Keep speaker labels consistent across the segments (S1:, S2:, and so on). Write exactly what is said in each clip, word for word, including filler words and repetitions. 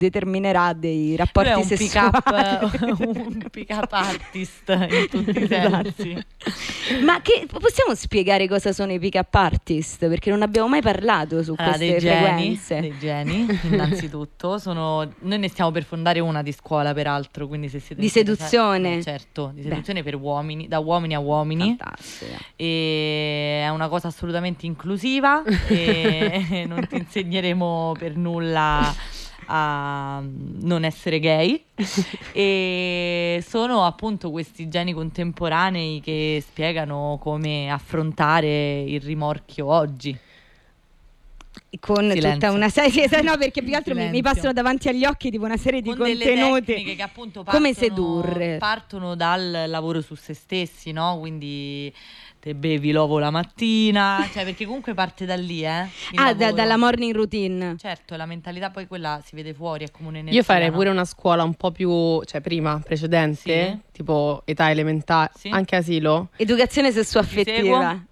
S1: determinerà dei rapporti
S2: un
S1: sessuali.
S2: Pick-up, un pick-up artist in tutti i sensi.
S1: Ma che, possiamo spiegare cosa sono i pick-up artist? Perché non abbiamo mai parlato su
S2: Allora,
S1: queste
S2: dei geni,
S1: frequenze.
S2: dei geni, innanzitutto. Sono, noi ne stiamo per fondare una di scuola, peraltro, quindi se siete
S1: Di seduzione?
S2: eh, certo, di seduzione per uomini, da uomini a uomini.
S1: Fantastico.
S2: E è una cosa assolutamente inclusiva e non ti insegneremo per nulla a non essere gay. E sono appunto questi geni contemporanei che spiegano come affrontare il rimorchio oggi.
S1: Con
S2: Silenzio.
S1: tutta una serie, no, perché più che altro mi, mi
S2: Silenzio.
S1: passano davanti agli occhi tipo una serie di
S2: Con delle
S1: contenuti.
S2: tecniche che appunto partono,
S1: come sedurre.
S2: partono dal lavoro su se stessi, no? Quindi te bevi l'uovo la mattina, cioè perché comunque parte da lì, eh? il
S1: Ah, da-
S2: lavoro.
S1: dalla morning routine.
S2: Certo, la mentalità poi quella si vede fuori, è come un'energia.
S3: Io farei
S2: no?
S3: pure una scuola un po' più, cioè prima, precedente,
S2: Sì.
S3: tipo età elementare,
S2: Sì.
S3: anche asilo,
S1: Educazione sessuaffettiva.
S2: seguo.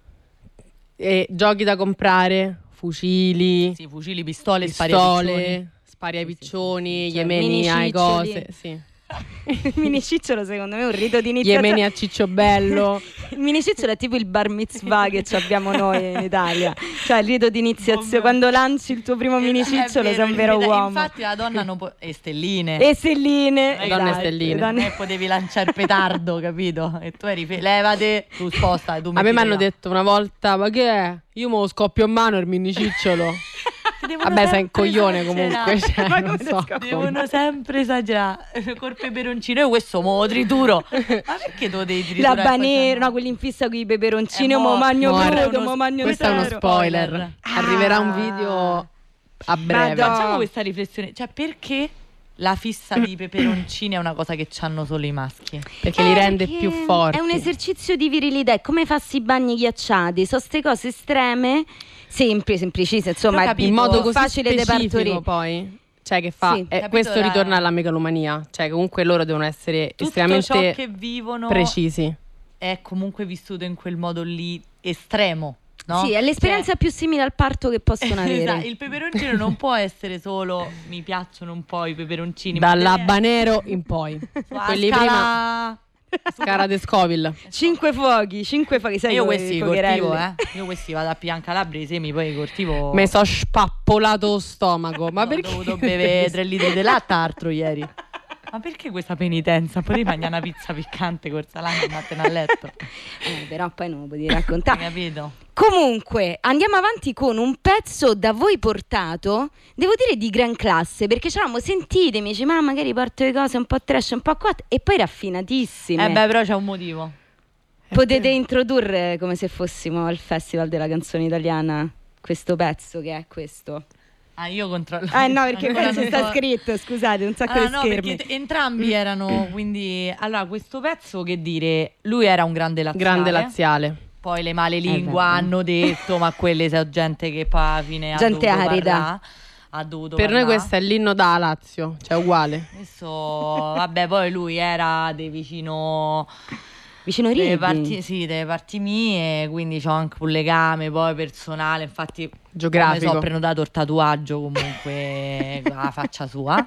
S3: e giochi da comprare, fucili,
S2: Sì, fucili, pistole, spari
S3: pistole, spari ai piccioni,
S1: Cioè,
S3: yemeni
S1: mini
S3: ai
S1: ciccioli.
S3: cose, sì.
S1: Il minicicciolo secondo me è un rito di iniziazione.
S3: Yemeni a Cicciobello.
S1: Il minicicciolo è tipo il bar mitzvah che ci abbiamo noi in Italia. Cioè il rito di iniziazione.
S2: Come-
S1: Quando lanci il tuo primo
S2: Eh,
S1: minicicciolo
S2: è
S1: sei un
S2: il
S1: vero
S2: veda-
S1: uomo.
S2: Infatti la donna non può... E stelline.
S1: E stelline.
S2: Non è che-
S3: Donne e
S1: esatto,
S3: stelline.
S1: le donne-
S2: Non è che potevi lanciare il petardo, capito? E tu eri fe- levate, tu sposta e tu
S3: A me
S2: mettiti
S3: mi hanno
S2: là.
S3: detto una volta, ma che è? Io me lo scoppio in mano il minicicciolo.
S2: Devono
S3: Vabbè, sei un
S2: sempre
S3: coglione
S2: esagerare.
S3: comunque, cioè,
S1: Ma
S3: non
S1: come
S3: so.
S1: te
S2: Devono sempre esagerare col peperoncino. Io questo mo lo trituro. Ma perché tu lo devi triturare?
S1: L'habanero,
S2: Poi
S1: no, quelli in fissa con i peperoncini,
S2: Eh,
S1: mo
S2: mo-
S1: magno
S3: mo-
S1: crudo,
S2: uno-
S1: mo magno
S3: Questo è uno
S1: intero.
S3: spoiler.
S2: Ah.
S3: Arriverà un video a breve.
S1: Madonna.
S2: Facciamo questa riflessione. Cioè, perché la fissa di peperoncini è una cosa che hanno solo i maschi?
S3: Perché li
S1: Eh,
S3: rende
S1: perché
S3: più forti.
S1: È un esercizio di virilità, è come farsi i bagni ghiacciati, sono ste cose estreme, semplici, semplicissime, insomma,
S2: Però
S1: è
S2: capito,
S3: in modo così
S1: facile da
S3: specifico
S1: partorire.
S3: poi. Cioè che fa
S1: Sì.
S3: eh,
S2: Capito,
S3: questo
S2: la-
S3: ritorna alla megalomania. Cioè comunque loro devono essere
S2: Tutto
S3: estremamente
S2: ciò che vivono
S3: precisi.
S2: è comunque vissuto in quel modo lì estremo, no?
S1: Sì, è l'esperienza
S2: Cioè-
S1: più simile al parto che possono avere.
S2: Esatto, il peperoncino non può essere solo mi piacciono un po' i peperoncini, ma deve
S3: Dall'habanero in poi.
S2: essere sulla
S3: Quelli
S2: scala-
S3: prima Scara de Scoville.
S1: Cinque fuochi, cinque fuochi, sai
S2: Io
S1: come
S2: questi
S1: i
S2: li
S1: fuocherelli.
S2: coltivo, eh. Io questi vado a pian calabri, i semi poi li coltivo.
S3: Mi so spappolato lo stomaco. Ma
S2: Ho
S3: perché?
S2: dovuto bere tre litri di latte altro ieri. Ma perché questa penitenza? Potevi mangiare una pizza piccante col salame e andartene a letto.
S1: Eh, però poi non lo potevi
S2: Hai
S1: raccontare.
S2: capito?
S1: Comunque, andiamo avanti con un pezzo da voi portato, devo dire di gran classe, perché dicevamo, sentitemi, dice, ma magari porto le cose un po' trash, un po' quattro, e poi raffinatissime.
S2: Eh beh, però c'è un motivo.
S1: Potete introdurre come se fossimo al Festival della Canzone Italiana questo pezzo che è questo.
S2: Ah, io controllo.
S1: Ah no, perché
S2: Ancora
S1: qua ci
S2: non
S1: sta
S2: so-
S1: scritto, scusate, un sacco
S2: Allora,
S1: di
S2: no,
S1: schermi.
S2: perché t- entrambi erano, quindi... Allora, questo pezzo, che dire, lui era un grande laziale.
S3: Grande laziale.
S2: Poi le male
S1: Eh,
S2: lingua
S1: vabbè.
S2: hanno detto, ma quelle sono gente che poi alla fine
S1: Gente
S2: ha dovuto
S1: arida.
S2: parlà, ha dovuto
S3: Per noi
S2: parlà.
S3: questo è l'inno da Lazio, cioè uguale.
S2: Adesso, vabbè, poi lui era dei vicino...
S1: Vicino
S2: Delle
S1: Riedi.
S2: parti, sì, delle parti mie, quindi c'ho anche un legame poi personale, infatti come
S3: Geografico.
S2: so, ho prenotato il tatuaggio comunque con la faccia sua.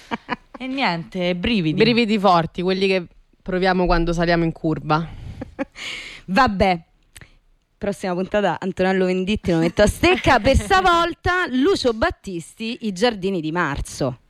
S2: E niente, brividi.
S3: Brividi forti, quelli che proviamo quando saliamo in curva.
S1: Vabbè, prossima puntata Antonello Venditti lo metto a stecca. Per stavolta Lucio Battisti, I giardini di marzo.